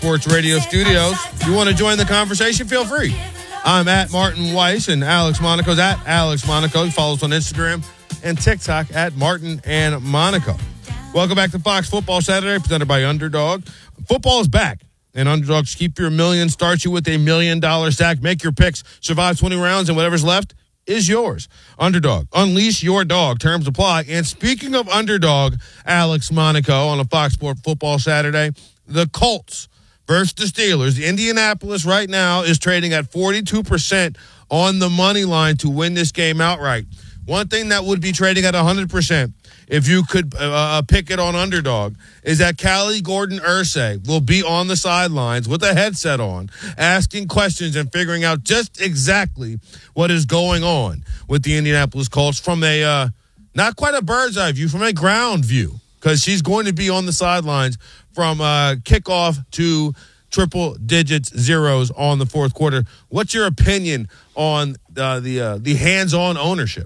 Sports Radio Studios. If you want to join the conversation, feel free. I'm at Martin Weiss, and Alex Monaco's at Alex Monaco. Follow us on Instagram and TikTok at Martin and Monaco. Welcome back to Fox Football Saturday, presented by Underdog. Football is back, and Underdogs keep your million, start you with a $1 million stack. Make your picks, survive 20 rounds, and whatever's left is yours. Underdog, unleash your dog. Terms apply. And speaking of Underdog, Alex Monaco on a Fox Sports Football Saturday, the Colts versus the Steelers. The Indianapolis right now is trading at 42% on the money line to win this game outright. One thing that would be trading at 100%, if you could pick it on Underdog, is that Callie Gordon-Ursay will be on the sidelines with a headset on, asking questions and figuring out just exactly what is going on with the Indianapolis Colts from a, not quite a bird's eye view, from a ground view, because she's going to be on the sidelines from kickoff to triple digits zeros on the fourth quarter. What's your opinion on the hands-on ownership?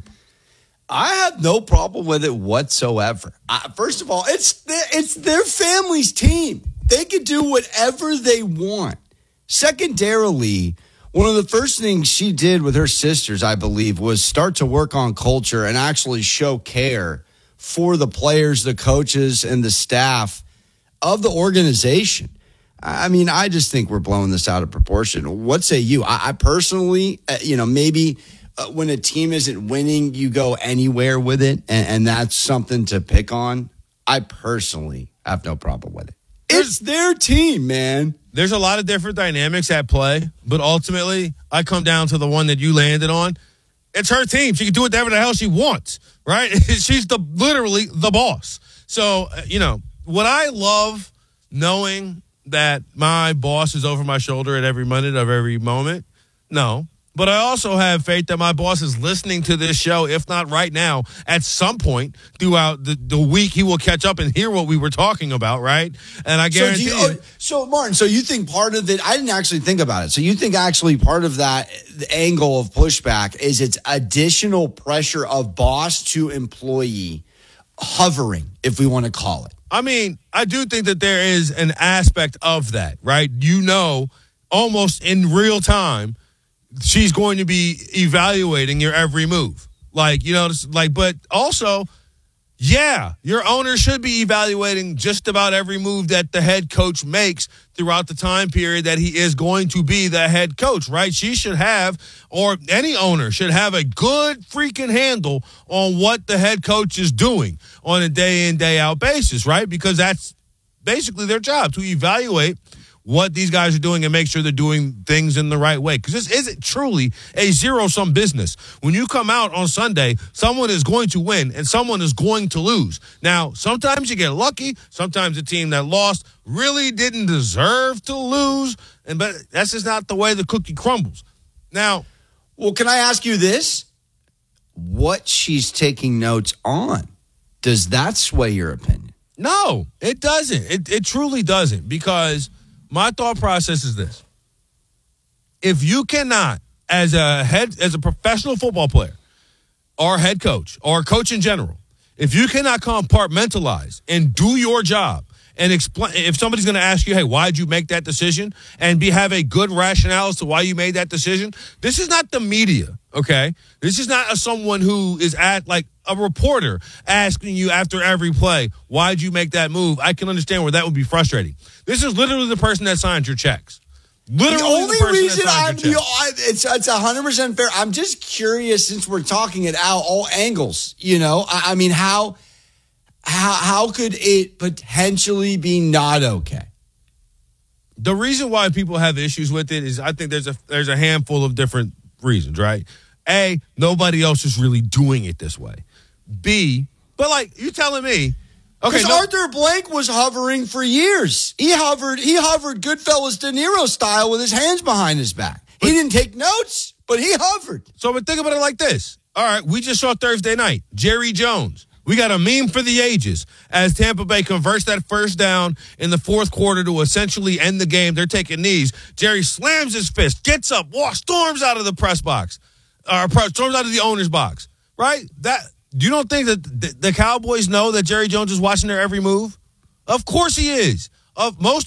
I have no problem with it whatsoever. First of all, it's their family's team. They can do whatever they want. Secondarily, one of the first things she did with her sisters, I believe, was start to work on culture and actually show care for the players, the coaches, and the staff of the organization. I mean, I just think we're blowing this out of proportion. What say you? I personally, maybe when a team isn't winning, you go anywhere with it, and that's something to pick on. I personally have no problem with it. It's their team, man. There's a lot of different dynamics at play, but ultimately, I come down to the one that you landed on. It's her team. She can do whatever the hell she wants, right? She's literally the boss. So, what I love knowing that my boss is over my shoulder at every minute of every moment, no. But I also have faith that my boss is listening to this show, if not right now, at some point throughout the week, he will catch up and hear what we were talking about, right? And I guarantee So, Martin, so you think part of it, I didn't actually think about it. So you think actually part of that angle of pushback is it's additional pressure of boss to employee hovering, if we want to call it. I mean, I do think that there is an aspect of that, right? Almost in real time, she's going to be evaluating your every move. But also, yeah, your owner should be evaluating just about every move that the head coach makes throughout the time period that he is going to be the head coach, right? She should have, or any owner should have, a good freaking handle on what the head coach is doing on a day in, day out basis, right? Because that's basically their job, to evaluate what these guys are doing and make sure they're doing things in the right way. Because this isn't truly a zero-sum business. When you come out on Sunday, someone is going to win and someone is going to lose. Now, sometimes you get lucky. Sometimes the team that lost really didn't deserve to lose. But that's just not the way the cookie crumbles. Now, well, can I ask you this? What she's taking notes on, does that sway your opinion? No, it doesn't. It truly doesn't, because my thought process is this. If you cannot, as a professional football player or head coach or coach in general, if you cannot compartmentalize and do your job and explain, if somebody's going to ask you, hey, why did you make that decision, and have a good rationale as to why you made that decision, this is not the media, okay? This is not someone who is like a reporter asking you after every play, why did you make that move? I can understand where that would be frustrating. This is literally the person that signs your checks. Literally the only reason it's 100% fair. I'm just curious, since we're talking it out all angles. I mean, how could it potentially be not okay? The reason why people have issues with it is, I think there's a handful of different reasons, right? A, nobody else is really doing it this way. B, but you telling me, okay, Arthur Blank was hovering for years. He hovered Goodfellas De Niro style with his hands behind his back. He didn't take notes, but he hovered. So, but think about it like this. All right, we just saw Thursday night, Jerry Jones. We got a meme for the ages as Tampa Bay converts that first down in the fourth quarter to essentially end the game. They're taking knees. Jerry slams his fist, gets up, storms out of the press box, storms out of the owner's box, right? You don't think that the Cowboys know that Jerry Jones is watching their every move? Of course he is. Most